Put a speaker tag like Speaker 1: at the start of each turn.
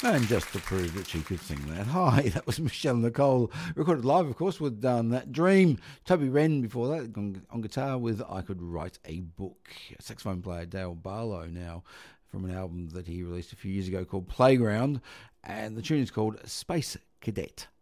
Speaker 1: And just to prove that she could sing that high, that was Michelle Nicole, recorded live, of course, with That Dream. Toby Wren before that on guitar with I Could Write a Book. Saxophone player Dale Barlow now, from an album that he released a few years ago called Playground, and the tune is called Space Cadet.